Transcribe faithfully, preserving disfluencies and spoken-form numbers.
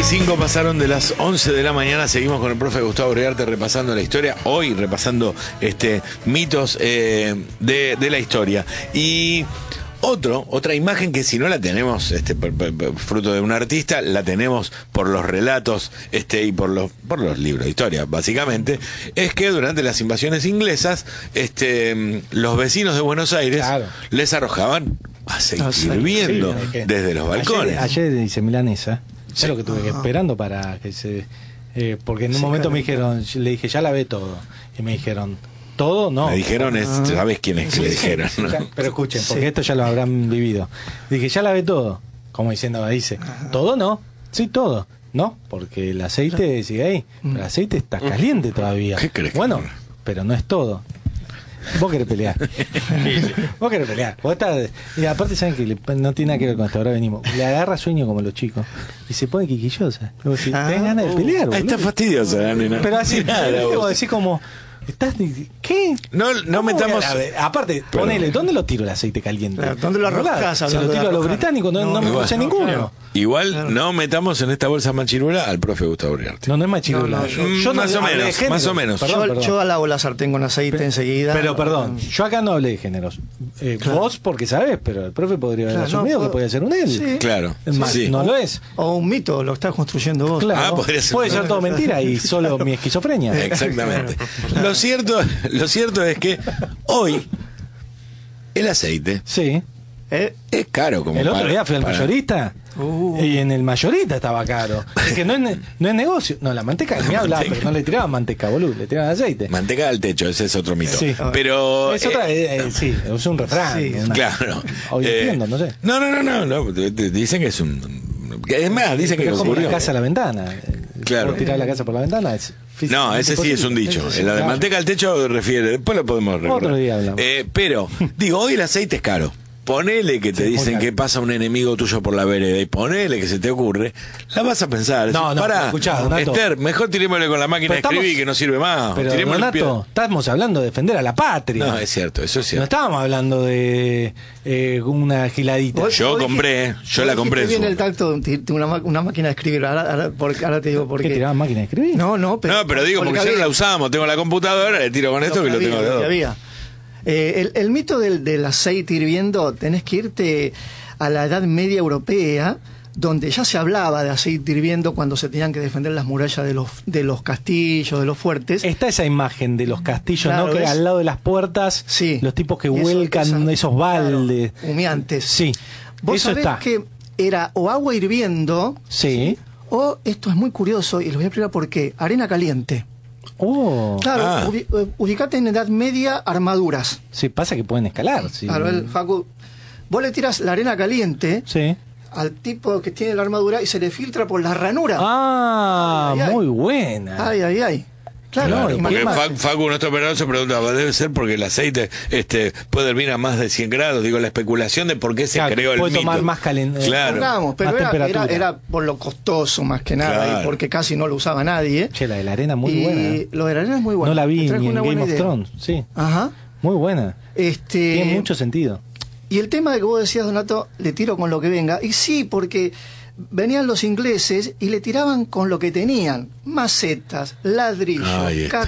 cinco pasaron de las once de la mañana. Seguimos con el profe Gustavo Uriarte repasando la historia. Hoy repasando este mitos eh, de, de la historia. Y otro, otra imagen que si no la tenemos este, por, por, por, fruto de un artista, la tenemos por los relatos este, y por los, por los libros de historia, básicamente, es que durante las invasiones inglesas, este, los vecinos de Buenos Aires claro. les arrojaban aceite no, sí, hirviendo sí, desde los balcones. Ayer, ayer hice milanesa. Es sí. lo que tuve que esperando para que se... Eh, porque en un sí, momento claro. me dijeron, le dije, ya lavé todo. Y me dijeron, ¿todo? No. Me dijeron, es, ¿sabes quién es que sí, le dijeron? ¿No? Ya, pero escuchen, porque sí. esto ya lo habrán vivido. Dije, ya lavé todo. Como diciendo, dice, ¿todo no? Sí, todo. No, porque el aceite sigue ahí. Pero el aceite está caliente todavía. ¿Qué crees? Bueno, que... pero no es todo. Vos querés pelear. Vos querés pelear. Vos estás... Y aparte, saben que le... no tiene nada que ver con esto. Ahora venimos. Le agarra sueño como los chicos. Y se pone quiquillosa. Luego, si ah, tenés ganas de pelear. Ah, está fastidiosa la nena. Pero así, nada, decís como. ¿Estás? ¿Qué? No, no metamos. A ver, aparte, pero... ponele, ¿dónde lo tiro el aceite caliente? Claro, ¿dónde lo arrojas? Se lo tiro a los británicos, no, no, no me conoce no, ninguno. Claro. Igual claro. no metamos en esta bolsa machirula al profe Gustavo Uriarte. No, no es machirula. No, no, yo, yo más, no o menos, más o menos. Perdón, yo, perdón. yo lavo la sartén con aceite pero, enseguida. Pero perdón, yo acá no hablé de géneros. Eh, claro. Vos porque sabés, pero el profe podría haber claro, asumido no, que podía ser un él. Sí. Claro. Es más, sí. no lo es. O un mito, lo estás construyendo vos. Claro. Ah, podría ser. Puede ser todo mentira y solo mi esquizofrenia. Exactamente. Lo cierto, lo cierto es que hoy el aceite sí. ¿Eh? es caro. Como el otro para, día fui al para... mayorista uh. y en el mayorista estaba caro. Es que no es, no es negocio. No, la manteca ni habla, pero no le tiraban manteca, boludo, le tiraban aceite. Manteca al techo, ese es otro mito. Sí. Pero es otra, eh, eh, sí, es un refrán. Sí, una, claro. Hoy eh, entiendo, no sé. No, no, no, no, no. Dicen que es un. Es más, dicen que es como ocurrió. La casa a la ventana. Claro. ¿Puedo tirar la casa por la ventana? Es no, ese sí es un dicho. Sí, la de manteca al techo refiere. Después lo podemos recordar. Otro día hablamos. Eh, pero, digo, hoy el aceite es caro. Ponele que te sí, dicen que pasa un enemigo tuyo por la vereda y ponele que se te ocurre, la vas a pensar. No, no, para, escuchá, Donato. Esther, mejor tirémosle con la máquina de escribir estamos, que no sirve más. Pero Donato, estamos hablando de defender a la patria. No, es cierto, eso es cierto. No estábamos hablando de eh, una giladita. Yo compré, yo la compré. Viene el tacto de una, una máquina de escribir. Ahora, ahora, porque, ahora te digo por qué. ¿Qué tiraban máquina de escribir? No, no, pero. No, pero digo, porque, porque ya no la usábamos. Tengo la computadora, le tiro con esto que lo tengo de dos. Había. Eh, el, el mito del, del aceite hirviendo, tenés que irte a la Edad Media Europea, donde ya se hablaba de aceite hirviendo cuando se tenían que defender las murallas de los, de los castillos, de los fuertes. Está esa imagen de los castillos, claro, ¿no? Que al lado de las puertas, sí. los tipos que eso, vuelcan esa, esos baldes. Claro, humeantes. Sí, vos eso sabés está. que era o agua hirviendo, sí. o, esto es muy curioso, y les voy a explicar por qué, arena caliente. Oh. Claro, ah. ubicate en Edad Media armaduras. Sí, pasa que pueden escalar. Sí. Claro, el Facu, vos le tiras la arena caliente sí. al tipo que tiene la armadura y se le filtra por la ranura. Ah, ay, ay, muy ay. buena. Ay, ay, ay. Claro, claro, porque Facu, Facu, nuestro operador, se pregunta, debe ser porque el aceite este puede hervir a más de cien grados. Digo, la especulación de por qué se claro, creó el puede mito. tomar más calentamiento. Claro. Pongamos, pero era, era, era por lo costoso más que nada, claro. y porque casi no lo usaba nadie. Che, la de la arena muy y buena. Lo de la arena es muy buena. No la vi ni en Game of idea. Thrones. Sí. Ajá. Muy buena. Este... Tiene mucho sentido. Y el tema de que vos decías, Donato, le tiro con lo que venga. Y sí, porque venían los ingleses y le tiraban con lo que tenían. Macetas, ladrillos,